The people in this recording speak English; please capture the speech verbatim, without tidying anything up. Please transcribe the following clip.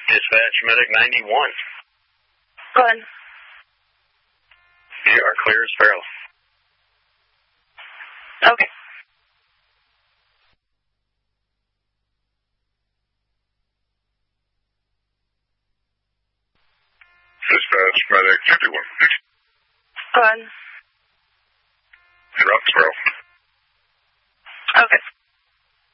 Dispatch Medic ninety-one. Go ahead. You are clear as Farrell. Okay. Dispatch Medic fifty-one. Go ahead. You're up, Squirrel. Okay.